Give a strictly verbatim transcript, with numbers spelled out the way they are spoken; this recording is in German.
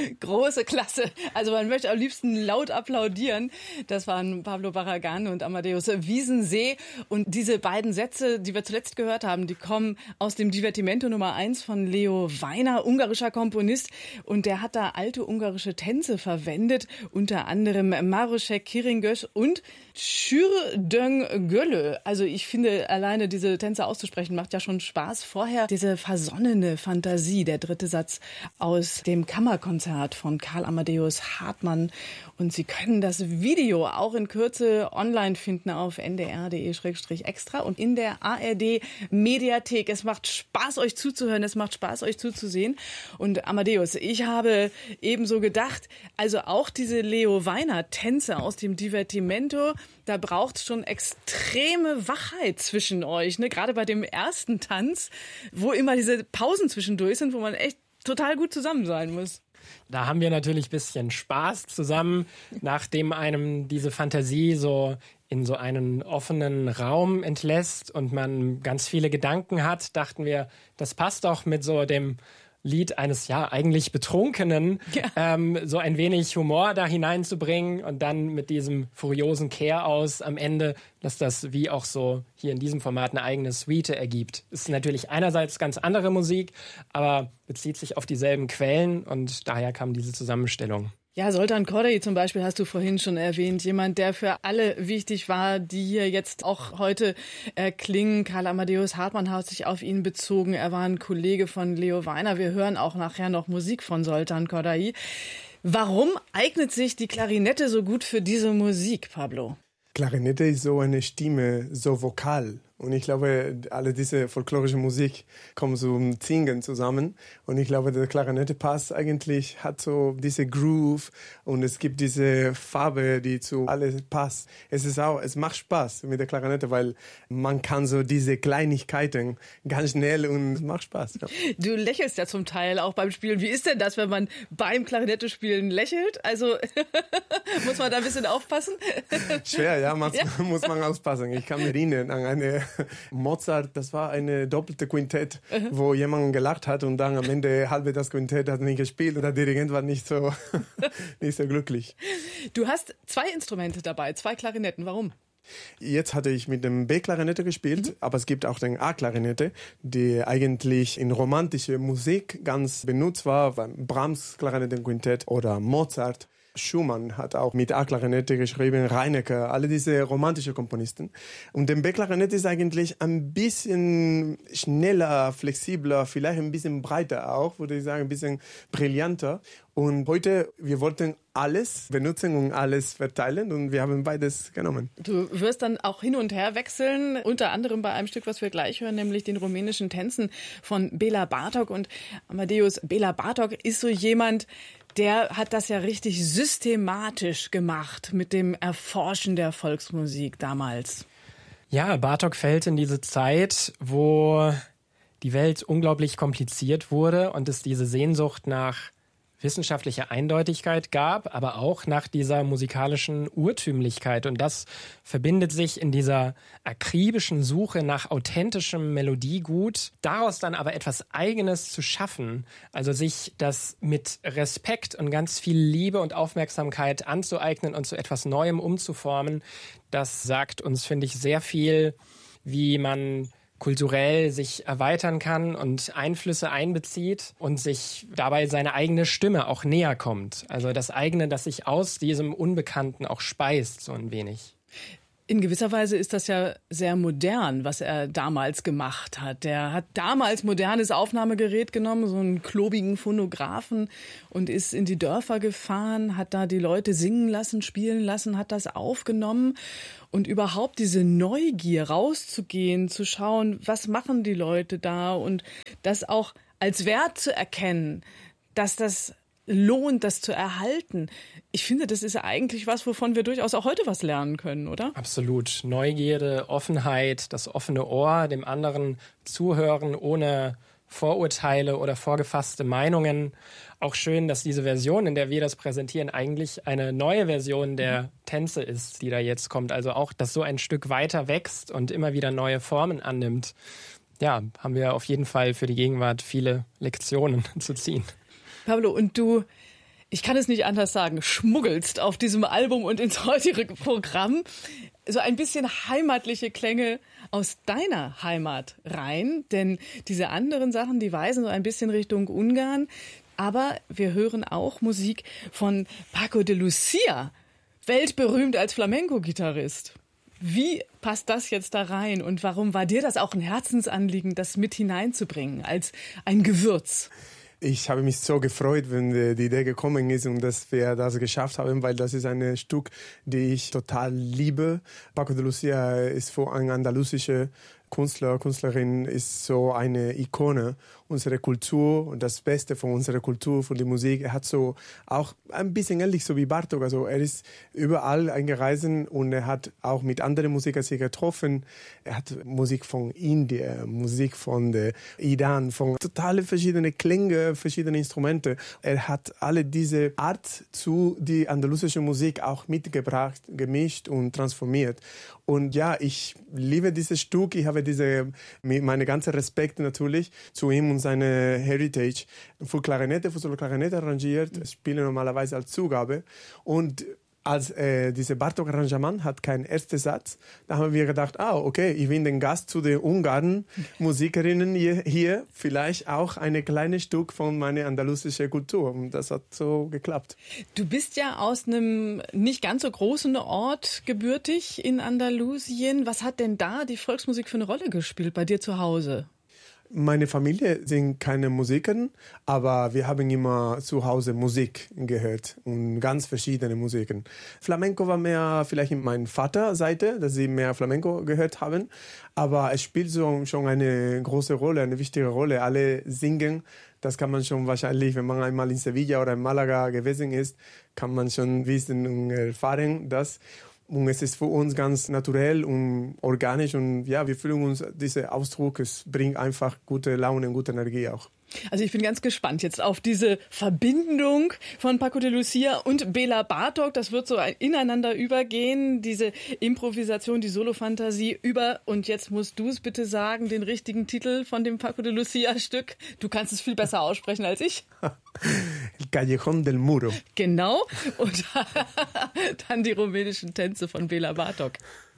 Große Klasse. Also man möchte am liebsten laut applaudieren. Das waren Pablo Barragán und Amadeus Wiesensee. Und diese beiden Sätze, die wir zuletzt gehört haben, die kommen aus dem Divertimento Nummer eins von Leo Weiner, ungarischer Komponist. Und der hat da alte ungarische Tänze verwendet, unter anderem Marosek Kiringös und Sürdöng Gölle. Also ich finde, alleine diese Tänze auszusprechen, macht ja schon Spaß. Vorher diese versonnene Fantasie, der dritte Satz aus dem Kammerkonzert von Karl Amadeus Hartmann. Und Sie können das Video auch in Kürze online finden auf n d r punkt d e slash extra und in der A R D-Mediathek. Es macht Spaß, euch zuzuhören, es macht Spaß, euch zuzusehen. Und Amadeus, ich habe ebenso gedacht, also auch diese Leo Weiner-Tänze aus dem Divertimento, da braucht es schon extreme Wachheit zwischen euch, ne? Gerade bei dem ersten Tanz, wo immer diese Pausen zwischendurch sind, wo man echt total gut zusammen sein muss. Da haben wir natürlich ein bisschen Spaß zusammen, nachdem einem diese Fantasie so in so einen offenen Raum entlässt und man ganz viele Gedanken hat, dachten wir, das passt doch mit so dem Lied eines, ja, eigentlich Betrunkenen, ja. ähm, so ein wenig Humor da hineinzubringen und dann mit diesem furiosen Kehr aus am Ende, dass das wie auch so hier in diesem Format eine eigene Suite ergibt. Ist natürlich einerseits ganz andere Musik, aber bezieht sich auf dieselben Quellen und daher kam diese Zusammenstellung. Ja, Zoltán Kodály zum Beispiel hast du vorhin schon erwähnt. Jemand, der für alle wichtig war, die hier jetzt auch heute äh, klingen. Karl Amadeus Hartmann hat sich auf ihn bezogen. Er war ein Kollege von Leo Weiner. Wir hören auch nachher noch Musik von Zoltán Kodály. Warum eignet sich die Klarinette so gut für diese Musik, Pablo? Klarinette ist so eine Stimme, so vokal. Und ich glaube, alle diese folklorische Musik kommen zum Singen zusammen. Und ich glaube, der Klarinette passt eigentlich, hat so diese Groove und es gibt diese Farbe, die zu alles passt. Es ist auch, es macht Spaß mit der Klarinette, weil man kann so diese Kleinigkeiten ganz schnell und es macht Spaß. Ja. Du lächelst ja zum Teil auch beim Spielen. Wie ist denn das, wenn man beim Klarinette-Spielen lächelt? Also muss man da ein bisschen aufpassen? Schwer, ja, man, ja, muss man aufpassen. Ich kann mich erinnern an eine Mozart, das war eine doppelte Quintett, uh-huh. wo jemand gelacht hat und dann am Ende halbe das Quintett hat nicht gespielt und der Dirigent war nicht so, nicht so glücklich. Du hast zwei Instrumente dabei, zwei Klarinetten. Warum? Jetzt hatte ich mit dem B-Klarinette gespielt, mhm. aber es gibt auch den A-Klarinette, die eigentlich in romantische Musik ganz benutzt war, beim Brahms Klarinettenquintett oder Mozart. Schumann hat auch mit A-Klarinette geschrieben, Reinecke, alle diese romantischen Komponisten. Und der B-Klarinette ist eigentlich ein bisschen schneller, flexibler, vielleicht ein bisschen breiter auch, würde ich sagen, ein bisschen brillanter. Und heute, wir wollten alles benutzen und alles verteilen und wir haben beides genommen. Du wirst dann auch hin und her wechseln, unter anderem bei einem Stück, was wir gleich hören, nämlich den rumänischen Tänzen von Béla Bartók. Und Amadeus, Béla Bartók ist so jemand, der hat das ja richtig systematisch gemacht mit dem Erforschen der Volksmusik damals. Ja, Bartók fällt in diese Zeit, wo die Welt unglaublich kompliziert wurde und es diese Sehnsucht nach wissenschaftliche Eindeutigkeit gab, aber auch nach dieser musikalischen Urtümlichkeit. Und das verbindet sich in dieser akribischen Suche nach authentischem Melodiegut, daraus dann aber etwas Eigenes zu schaffen, also sich das mit Respekt und ganz viel Liebe und Aufmerksamkeit anzueignen und zu etwas Neuem umzuformen. Das sagt uns, finde ich, sehr viel, wie man kulturell sich erweitern kann und Einflüsse einbezieht und sich dabei seine eigene Stimme auch näher kommt. Also das eigene, das sich aus diesem Unbekannten auch speist, so ein wenig. In gewisser Weise ist das ja sehr modern, was er damals gemacht hat. Der hat damals modernes Aufnahmegerät genommen, so einen klobigen Phonographen und ist in die Dörfer gefahren, hat da die Leute singen lassen, spielen lassen, hat das aufgenommen. Und überhaupt diese Neugier, rauszugehen, zu schauen, was machen die Leute da und das auch als Wert zu erkennen, dass das lohnt, das zu erhalten. Ich finde, das ist eigentlich was, wovon wir durchaus auch heute was lernen können, oder? Absolut. Neugierde, Offenheit, das offene Ohr, dem anderen zuhören ohne Vorurteile oder vorgefasste Meinungen. Auch schön, dass diese Version, in der wir das präsentieren, eigentlich eine neue Version der Tänze ist, die da jetzt kommt. Also auch, dass so ein Stück weiter wächst und immer wieder neue Formen annimmt. Ja, haben wir auf jeden Fall für die Gegenwart viele Lektionen zu ziehen. Pablo, und du ich kann es nicht anders sagen, schmuggelst auf diesem Album und ins heutige Programm so ein bisschen heimatliche Klänge aus deiner Heimat rein. Denn diese anderen Sachen, die weisen so ein bisschen Richtung Ungarn. Aber wir hören auch Musik von Paco de Lucia, weltberühmt als Flamenco-Gitarrist. Wie passt das jetzt da rein und warum war dir das auch ein Herzensanliegen, das mit hineinzubringen als ein Gewürz? Ich habe mich so gefreut, wenn die Idee gekommen ist und dass wir das geschafft haben, weil das ist ein Stück, die ich total liebe. Paco de Lucia ist vor ein andalusischer Künstler, Künstlerin, ist so eine Ikone unserer Kultur und das Beste von unserer Kultur, von der Musik. Er hat so auch ein bisschen ähnlich so wie Bartók. Also er ist überall eingereist und er hat auch mit anderen Musikern sich getroffen. Er hat Musik von Indien, Musik von der Iran, von totale verschiedene Klänge, verschiedene Instrumente. Er hat alle diese Art zu die andalusische Musik auch mitgebracht, gemischt und transformiert. Und ja, ich liebe dieses Stück. Ich habe diese, meine ganze Respekt natürlich zu ihm und seine Heritage. Für Klarinette, für Solo Klarinette arrangiert, spiele normalerweise als Zugabe. Und als äh, diese Bartók-Arrangement hat keinen ersten Satz, da haben wir gedacht, ah, okay, ich bin den Gast zu den Ungarn-Musikerinnen hier, hier, vielleicht auch ein kleines Stück von meiner andalusischen Kultur. Und das hat so geklappt. Du bist ja aus einem nicht ganz so großen Ort gebürtig in Andalusien. Was hat denn da die Volksmusik für eine Rolle gespielt bei dir zu Hause? Meine Familie sind keine Musiker, aber wir haben immer zu Hause Musik gehört und ganz verschiedene Musiken. Flamenco war mehr vielleicht in meiner Vaterseite, dass sie mehr Flamenco gehört haben, aber es spielt so, schon eine große Rolle, eine wichtige Rolle. Alle singen, das kann man schon wahrscheinlich, wenn man einmal in Sevilla oder in Malaga gewesen ist, kann man schon wissen und erfahren, dass und es ist für uns ganz naturell und organisch und ja, wir fühlen uns diesen Ausdruck, es bringt einfach gute Laune und gute Energie auch. Also ich bin ganz gespannt jetzt auf diese Verbindung von Paco de Lucia und Béla Bartók. Das wird so ineinander übergehen, diese Improvisation, die Solofantasie über. Und jetzt musst du es bitte sagen, den richtigen Titel von dem Paco de Lucia-Stück. Du kannst es viel besser aussprechen als ich. El Callejón del Muro. Genau. Und dann die rumänischen Tänze von Béla Bartók.